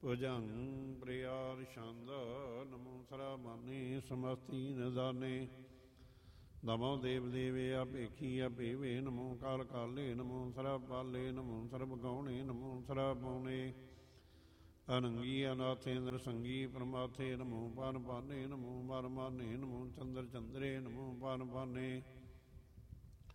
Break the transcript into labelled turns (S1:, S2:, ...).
S1: ਉਜੰ ਪ੍ਰਿਆਰ ਛੰਦ ਨਮੋ ਸਰਾਬਾਨੀ ਸਮਸਤੀ ਨਿਦਾਨੇ ਨਮੋ ਦੇਵ ਦੇਵੇ ਆਪੇਖੀ ਆਪੇਵੇ ਨਮੋ ਕਾਲ ਕਾਲੇ ਨਮੋ ਸਰਬ ਪਾਲੇ ਨਮੋ ਸਰਬ ਗਾਉਣੇ ਨਮੋ ਸਰਬ ਪਾਉਣੇ ਅਨੰਗੀ ਅਨਾਥੇਂਦਰ ਸੰਗੀ ਪਰਮਾਥੇ ਨਮੋ ਪਾਨ ਪਾਨੇ ਨਮੋ ਮਰ ਮਾਨੇ ਨਮੋ ਚੰਦਰ ਚੰਦਰੇ ਨਮੋ ਪਾਨ ਪਾਨੇ